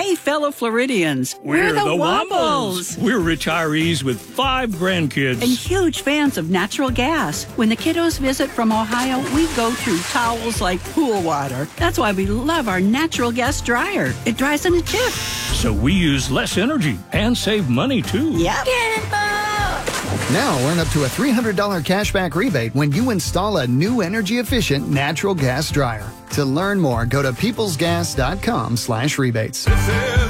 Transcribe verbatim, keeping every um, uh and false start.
Hey, fellow Floridians. We're, We're the, the Wobbles. Wobbles. We're retirees with five grandkids. And huge fans of natural gas. When the kiddos visit from Ohio, we go through towels like pool water. That's why we love our natural gas dryer. It dries in a jiff. So we use less energy and save money, too. Yep. Now earn up to a three hundred dollars cashback rebate when you install a new energy-efficient natural gas dryer. To learn more, go to peoplesgas dot com slash rebates.